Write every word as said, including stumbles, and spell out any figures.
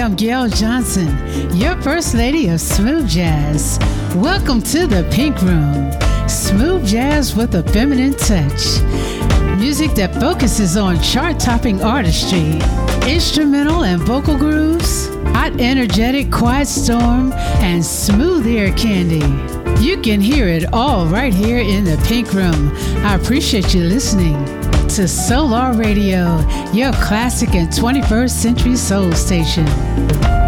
am Gail Johnson, your First Lady of Smooth Jazz. Welcome to the Pink Room. Smooth jazz with a feminine touch. Music that focuses on chart-topping artistry, instrumental and vocal grooves, hot, energetic, quiet storm, and smooth ear candy. You can hear it all right here in the Pink Room. I appreciate you listening to Solar Radio, your classic and twenty-first century soul station.